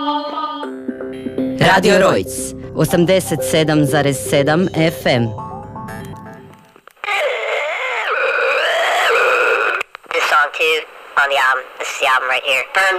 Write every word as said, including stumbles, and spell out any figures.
Radio Rojc, osamdeset sedam zarez sedam F M. This song too on the album. This is the album right here. Burn